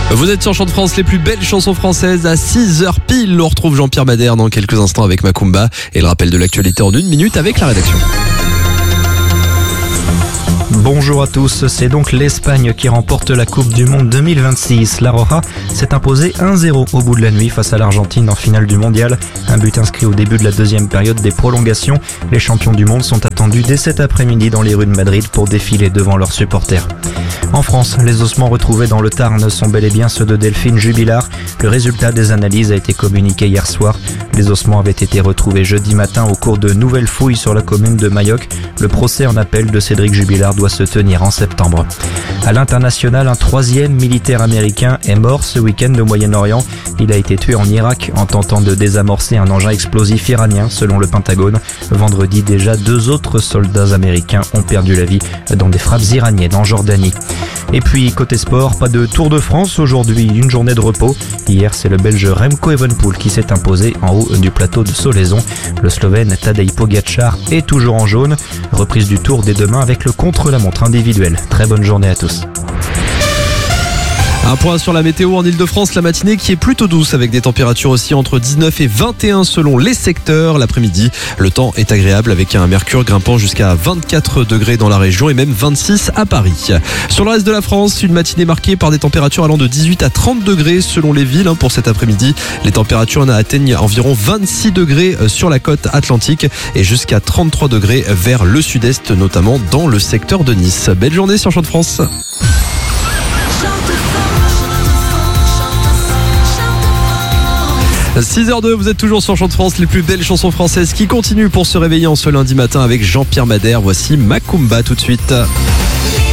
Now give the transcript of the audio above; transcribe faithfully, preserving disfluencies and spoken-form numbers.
Vous êtes sur Chant de France, les plus belles chansons françaises à six heures pile. On retrouve Jean-Pierre Madère dans quelques instants avec Macumba et le rappel de l'actualité en une minute avec la rédaction. Bonjour à tous, c'est donc l'Espagne qui remporte la Coupe du Monde deux mille vingt-six. La Roja s'est imposée un zéro au bout de la nuit face à l'Argentine en finale du mondial. Un but inscrit au début de la deuxième période des prolongations. Les champions du monde sont attendus dès cet après-midi dans les rues de Madrid pour défiler devant leurs supporters. En France, les ossements retrouvés dans le Tarn sont bel et bien ceux de Delphine Jubilard. Le résultat des analyses a été communiqué hier soir. Les ossements avaient été retrouvés jeudi matin au cours de nouvelles fouilles sur la commune de Mayoc. Le procès en appel de Cédric Jubilard doit se tenir en septembre. À l'international, un troisième militaire américain est mort ce week-end au Moyen-Orient. Il a été tué en Irak en tentant de désamorcer un engin explosif iranien, selon le Pentagone. Vendredi, déjà deux autres soldats américains ont perdu la vie dans des frappes iraniennes en Jordanie. Et puis, côté sport, pas de Tour de France aujourd'hui, une journée de repos. Hier, c'est le Belge Remco Evenepoel qui s'est imposé en haut du plateau de Solaizon. Le Slovène Tadej Pogačar est toujours en jaune. Reprise du Tour dès demain avec le contre-la-montre individuel. Très bonne journée à tous. Un point sur la météo en Ile-de-France, la matinée qui est plutôt douce avec des températures aussi entre dix-neuf et vingt et un selon les secteurs. L'après-midi, le temps est agréable avec un mercure grimpant jusqu'à vingt-quatre degrés dans la région et même vingt-six à Paris. Sur le reste de la France, une matinée marquée par des températures allant de dix-huit à trente degrés selon les villes pour cet après-midi. Les températures atteignent environ vingt-six degrés sur la côte atlantique et jusqu'à trente-trois degrés vers le sud-est, notamment dans le secteur de Nice. Belle journée sur Chant de France. six heures deux, vous êtes toujours sur Chant de France, les plus belles chansons françaises qui continuent pour se réveiller en ce lundi matin avec Jean-Pierre Madère. Voici Macumba tout de suite.